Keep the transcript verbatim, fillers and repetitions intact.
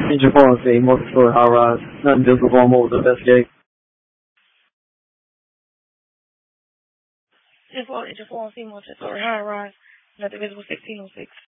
Engine four oh C, multi-story high-rise, nothing disable, what was the best gate? Engine four, engine four oh C, multi-story high-rise, nothing visible, sixteen oh six.